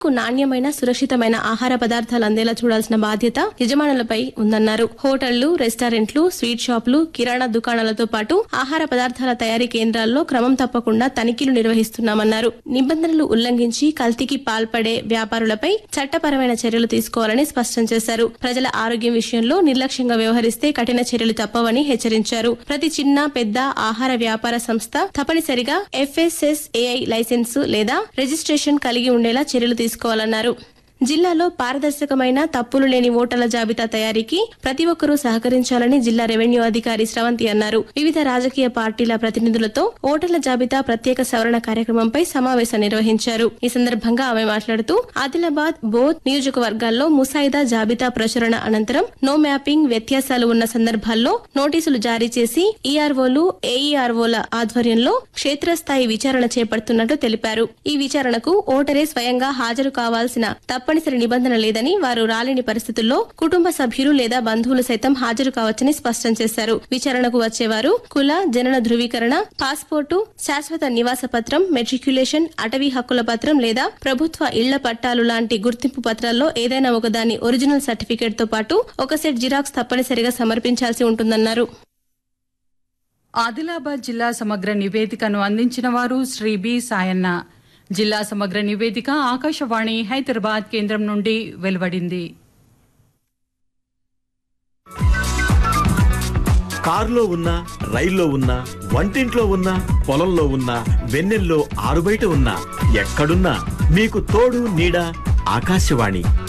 నాణ్యమైన సురక్షితమైన ఆహార పదార్థాలు అందేలా చూడాల్సిన బాధ్యత యజమానులపై ఉందన్నారు. హోటళ్లు, రెస్టారెంట్లు, స్వీట్ షాపులు, కిరాణా దుకాణాలతో పాటు ఆహార పదార్థాల తయారీ కేంద్రాల్లో క్రమం తప్పకుండా తనిఖీలు నిర్వహిస్తున్నామన్నారు. నిబంధనలు ఉల్లంఘించి కల్తీకి పాల్పడే వ్యాపారులపై చట్టపరమైన చర్యలు తీసుకోవాలని స్పష్టం చేశారు. ప్రజల ఆరోగ్యం విషయంలో నిర్లక్ష్యంగా వ్యవహరిస్తే కఠిన చర్యలు తప్పవని హెచ్చరించారు. ప్రతి చిన్న పెద్ద ఆహార వ్యాపార సంస్థ తప్పనిసరిగా FSSAI లైసెన్సు లేదా రిజిస్ట్రేషన్ కలిగి ఉండేలా చర్యలు తీసుకోవాలన్నారు. జిల్లాలో పారదర్శకమైన తప్పులు లేని ఓటర్ల జాబితా తయారీకి ప్రతి ఒక్కరూ సహకరించాలని జిల్లా రెవెన్యూ అధికారి శ్రవంతి అన్నారు. వివిధ రాజకీయ పార్టీల ప్రతినిధులతో ఓటర్ల జాబితా ప్రత్యేక సవరణ కార్యక్రమంపై సమావేశం నిర్వహించారు. ఈ సందర్భంగా ఆమె మాట్లాడుతూ ఆదిలాబాద్, బోధ్ నియోజకవర్గాల్లో ముసాయిదా జాబితా ప్రచురణ అనంతరం నో మ్యాపింగ్ వ్యత్యాసాలు ఉన్న సందర్భాల్లో నోటీసులు జారీ చేసి ఈఆర్ఓలు, AEROల ఆధ్వర్యంలో క్షేత్రస్థాయి విచారణ చేపడుతున్నట్లు తెలిపారు. ఈ విచారణకు ఓటరే స్వయంగా హాజరు కావాల్సిన తప్పనిసరి నిబంధన లేదని, వారు రాలేని పరిస్థితుల్లో కుటుంబ సభ్యులు లేదా బంధువులు సైతం హాజరు కావచ్చని స్పష్టం చేశారు. విచారణకు వచ్చేవారు కుల, జనన ధృవీకరణ, పాస్పోర్టు, శాశ్వత నివాస పత్రం, మెట్రిక్యులేషన్, అటవీ హక్కుల పత్రం లేదా ప్రభుత్వ ఇళ్ల పట్టాలు లాంటి గుర్తింపు పత్రాల్లో ఏదైనా ఒకదాని ఒరిజినల్ సర్టిఫికేట్ తో పాటు ఒక సెట్ జిరాక్స్ తప్పనిసరిగా సమర్పించాల్సి ఉంటుందన్నారు. ఆదిలాబాద్ జిల్లా సమగ్ర నివేదికను అందించిన వారు శ్రీ బి సాయన్న. జిల్లా సమగ్ర నివేదిక ఆకాశవాణి హైదరాబాద్ కేంద్రం నుండి వెలువడింది. కారులో ఉన్నా, రైల్లో ఉన్నా, వంటింట్లో ఉన్నా, పొలంలో ఉన్నా, వెన్నెల్లో ఆరుబయట ఉన్నా, ఎక్కడున్నా మీకు తోడు నీడ ఆకాశవాణి.